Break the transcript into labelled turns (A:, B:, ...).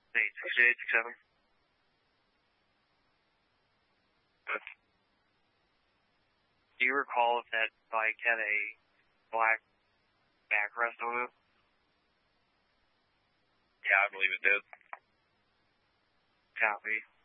A: 86867. Do you recall if that bike had a black backrest on it?
B: Yeah, I believe it did.
A: Copy.